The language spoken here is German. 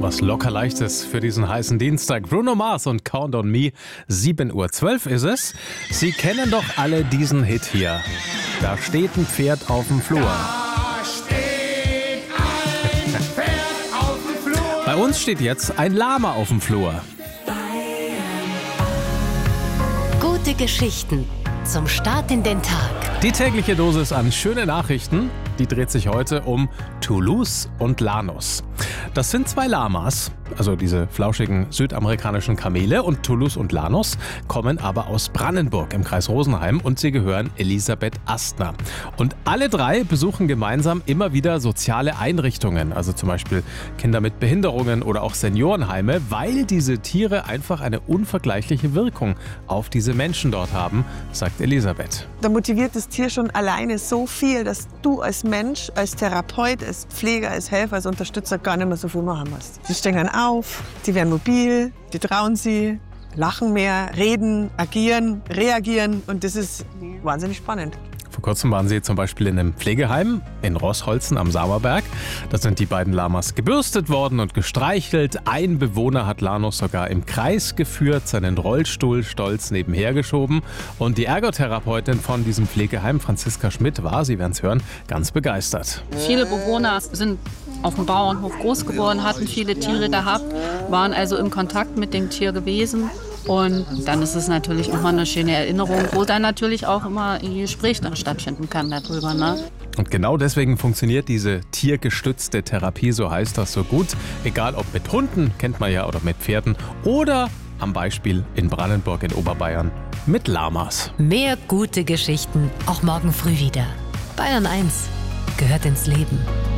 Was locker leichtes für diesen heißen Dienstag. Bruno Mars und Count on Me. 7:12 Uhr ist es. Sie kennen doch alle diesen Hit hier. Da steht ein Pferd auf dem Flur. Bei uns steht jetzt ein Lama auf dem Flur. Gute Geschichten zum Start in den Tag. Die tägliche Dosis an schöne Nachrichten, die dreht sich heute um Toulouse und Lanos. Das sind zwei Lamas, also diese flauschigen südamerikanischen Kamele, und Toulouse und Lanos kommen aber aus Brandenburg im Kreis Rosenheim und sie gehören Elisabeth Astner. Und alle drei besuchen gemeinsam immer wieder soziale Einrichtungen, also zum Beispiel Kinder mit Behinderungen oder auch Seniorenheime, weil diese Tiere einfach eine unvergleichliche Wirkung auf diese Menschen dort haben, sagt Elisabeth. Da motiviert das Tier schon alleine so viel, dass du als Mensch, als Therapeut, als Pfleger, als Helfer, als Unterstützer gar nicht mehr so viel machen musst. Sie stehen dann auf, die werden mobil, die trauen sie, lachen mehr, reden, agieren, reagieren und das ist wahnsinnig spannend. Vor kurzem waren sie zum Beispiel in einem Pflegeheim in Roßholzen am Sauerberg. Da sind die beiden Lamas gebürstet worden und gestreichelt. Ein Bewohner hat Lanos sogar im Kreis geführt, seinen Rollstuhl stolz nebenher geschoben. Und die Ergotherapeutin von diesem Pflegeheim, Franziska Schmidt, war, Sie werden es hören, ganz begeistert. Viele Bewohner sind auf dem Bauernhof groß geworden, hatten viele Tiere gehabt, waren also im Kontakt mit dem Tier gewesen. Und dann ist es natürlich immer eine schöne Erinnerung, wo dann natürlich auch immer ein Gespräch dann stattfinden kann darüber. Ne? Und genau deswegen funktioniert diese tiergestützte Therapie, so heißt das, so gut. Egal ob mit Hunden, kennt man ja, oder mit Pferden, oder am Beispiel in Brandenburg in Oberbayern mit Lamas. Mehr gute Geschichten auch morgen früh wieder. Bayern 1 gehört ins Leben.